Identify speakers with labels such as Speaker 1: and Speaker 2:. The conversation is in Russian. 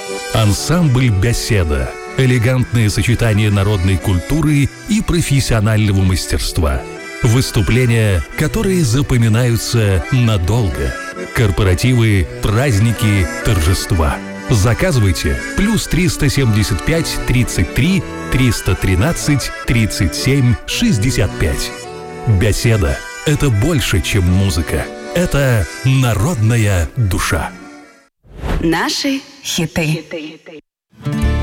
Speaker 1: Ансамбль «Беседа» – элегантное сочетание народной культуры и профессионального мастерства. Выступления, которые запоминаются надолго. Корпоративы, праздники, торжества. Заказывайте +375 33 313 37 65. «Беседа» – это больше, чем музыка. Это народная душа.
Speaker 2: Наши хиты.